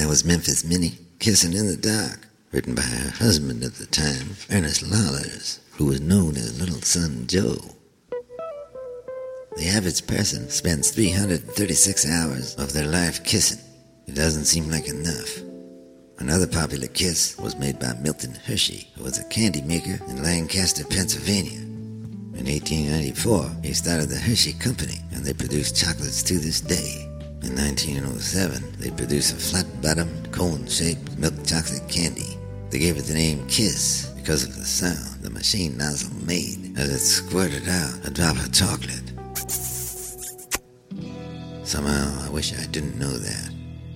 was Memphis Minnie, Kissin' in the Dark, written by her husband at the time, Ernest Lawlers, who was known as Little Son Joe. The average person spends 336 hours of their life kissing. It doesn't seem like enough. Another popular kiss was made by Milton Hershey, who was a candy maker in Lancaster, Pennsylvania. In 1894, he started the Hershey Company, and they produce chocolates to this day. In 1907, they produced a flat-bottomed, cone-shaped milk chocolate candy. They gave it the name Kiss because of the sound the machine nozzle made as it squirted out a drop of chocolate. Somehow, I wish I didn't know that.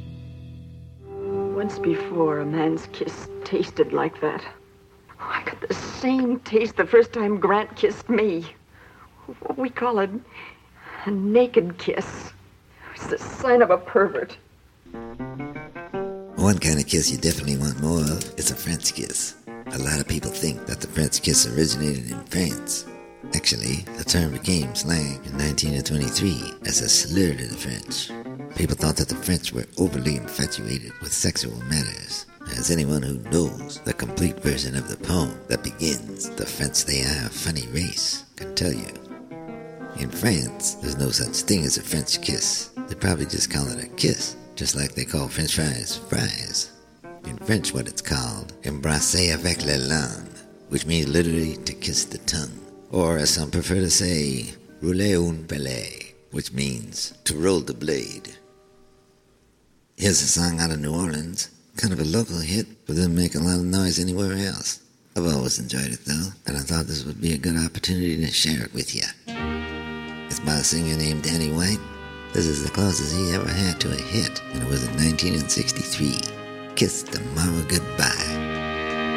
Once before, a man's kiss tasted like that. I got the same taste the first time Grant kissed me. We call it a naked kiss. It's the sign of a pervert. One kind of kiss you definitely want more of is a French kiss. A lot of people think that the French kiss originated in France. Actually, the term became slang in 1923 as a slur to the French. People thought that the French were overly infatuated with sexual matters, as anyone who knows the complete version of the poem that begins, "The French they are a funny race," can tell you. In France, there's no such thing as a French kiss. They probably just call it a kiss, just like they call French fries fries. In French, what it's called, embrasser avec la langue, which means literally to kiss the tongue. Or, as some prefer to say, rouler un balai, which means to roll the blade. Here's a song out of New Orleans, kind of a local hit, but doesn't make a lot of noise anywhere else. I've always enjoyed it though, and I thought this would be a good opportunity to share it with you. It's by a singer named Danny White. This is the closest he ever had to a hit, and it was in 1963. Kiss Tomorrow Goodbye.